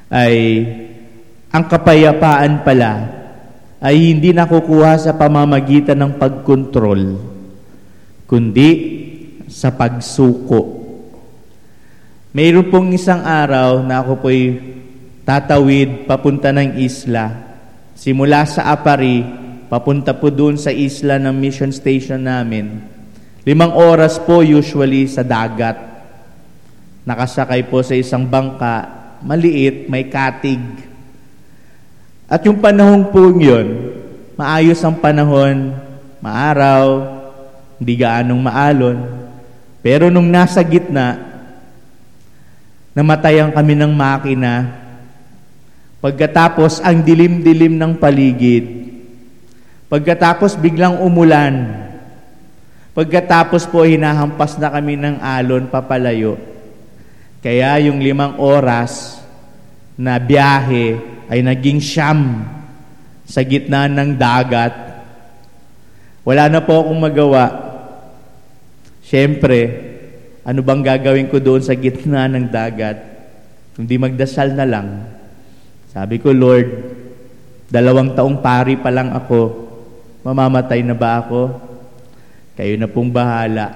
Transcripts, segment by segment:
ay ang kapayapaan pala ay hindi nakukuha sa pamamagitan ng pagkontrol, kundi sa pagsuko. Mayroon pong isang araw na ako po'y tatawid papunta ng isla. Simula sa Apari, papunta po doon sa isla ng mission station namin. 5 oras po usually sa dagat. Nakasakay po sa isang bangka, maliit, may katig. At yung panahon po yun, maayos ang panahon, maaraw, hindi gaanong maalon. Pero nung nasa gitna, namatayan kami ng makina. Pagkatapos, ang dilim-dilim ng paligid. Pagkatapos, biglang umulan. Pagkatapos po, hinahampas na kami ng alon papalayo. Kaya yung 5 oras na biyahe ay naging 9 sa gitna ng dagat. Wala na po akong magawa. Siyempre, ano bang gagawin ko doon sa gitna ng dagat? Kundi magdasal na lang. Sabi ko, Lord, 2 taong pari pa lang ako. Mamamatay na ba ako? Kayo na pong bahala.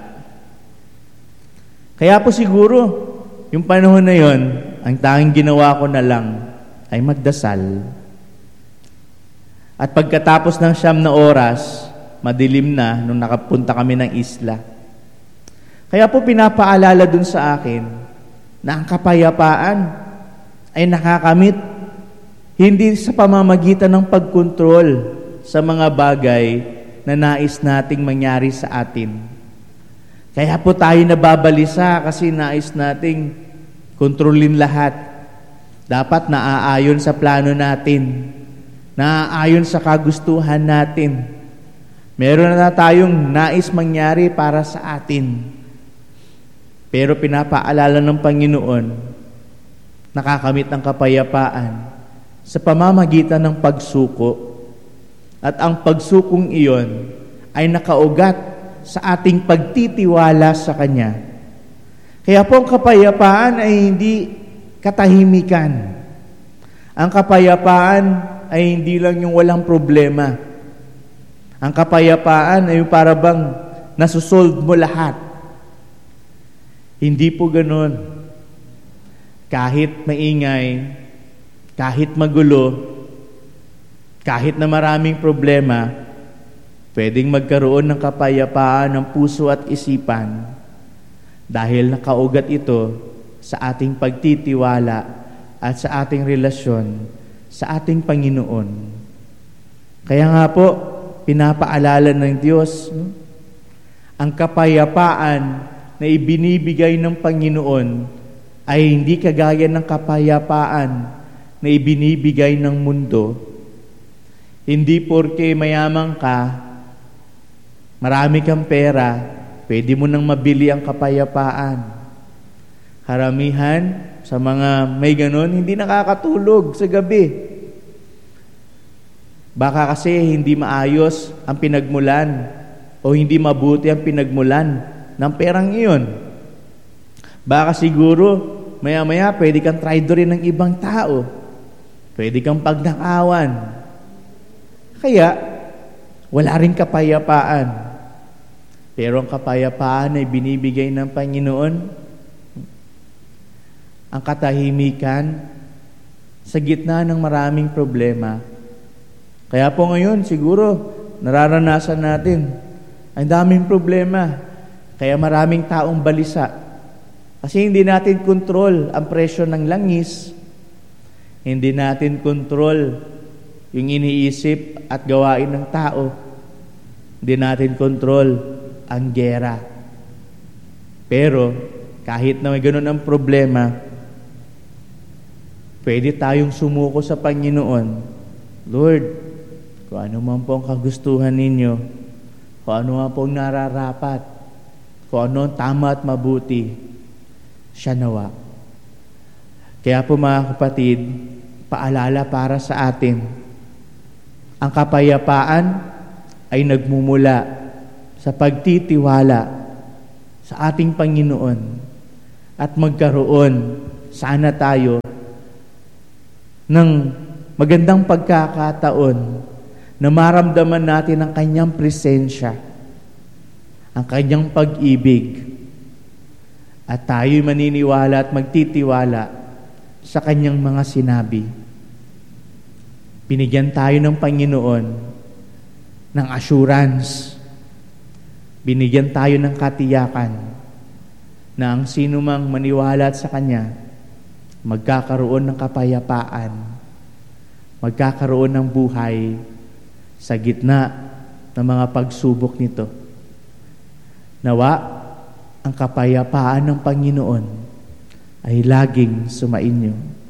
Kaya po siguro, yung panahon na yon, ang tanging ginawa ko na lang ay magdasal. At pagkatapos ng 9 na oras, madilim na nung nakapunta kami ng isla. Kaya po pinapaalala dun sa akin na ang kapayapaan ay nakakamit hindi sa pamamagitan ng pagkontrol sa mga bagay na nais nating mangyari sa atin. Kaya po tayo nababalisa kasi nais nating kontrolin lahat. Dapat naaayon sa plano natin, naaayon sa kagustuhan natin. Meron na tayong nais mangyari para sa atin. Pero pinapaalala ng Panginoon, nakakamit ang kapayapaan sa pamamagitan ng pagsuko. At ang pagsukong iyon ay nakaugat sa ating pagtitiwala sa Kanya. Kaya po ang kapayapaan ay hindi katahimikan. Ang kapayapaan ay hindi lang yung walang problema. Ang kapayapaan ay yung para bang nasusolve mo lahat. Hindi po ganun. Kahit maingay, kahit magulo, kahit na maraming problema, pwedeng magkaroon ng kapayapaan ng puso at isipan dahil nakaugat ito sa ating pagtitiwala at sa ating relasyon sa ating Panginoon. Kaya nga po, pinapaalala ng Diyos, ang kapayapaan na ibinibigay ng Panginoon ay hindi kagaya ng kapayapaan na ibinibigay ng mundo. Hindi porke mayaman ka, marami kang pera, pwede mo nang mabili ang kapayapaan. Karamihan sa mga may ganon, hindi nakakatulog sa gabi. Baka kasi hindi maayos ang pinagmulan o hindi mabuti ang pinagmulan ng perang iyon. Baka siguro, maya-maya pwede kang traidorin ng ibang tao. Pwede kang pagnakawan. Kaya, wala rin kapayapaan. Pero ang kapayapaan ay binibigay ng Panginoon, ang katahimikan sa gitna ng maraming problema. Kaya po ngayon, siguro, nararanasan natin, ang daming problema. Kaya maraming taong balisa. Kasi hindi natin kontrol ang presyo ng langis. Hindi natin kontrol yung iniisip at gawain ng tao. Hindi natin kontrol ang gera. Pero, kahit na may ganun ang problema, pwede tayong sumuko sa Panginoon. Lord, kung ano man po ang kagustuhan ninyo, kung ano man po ang nararapat, kung ano ang tama at mabuti, siya nawa. Kaya po mga kapatid, paalala para sa atin, ang kapayapaan ay nagmumula sa pagtitiwala sa ating Panginoon at magkaroon sana tayo ng magandang pagkakataon na maramdaman natin ang kanyang presensya, ang kanyang pag-ibig, at tayo'y maniniwala at magtitiwala sa kanyang mga sinabi. Binigyan tayo ng Panginoon ng assurance. Binigyan tayo ng katiyakan na ang sino mang maniwala sa Kanya, magkakaroon ng kapayapaan, magkakaroon ng buhay sa gitna ng mga pagsubok nito. Nawa, ang kapayapaan ng Panginoon ay laging sumainyo.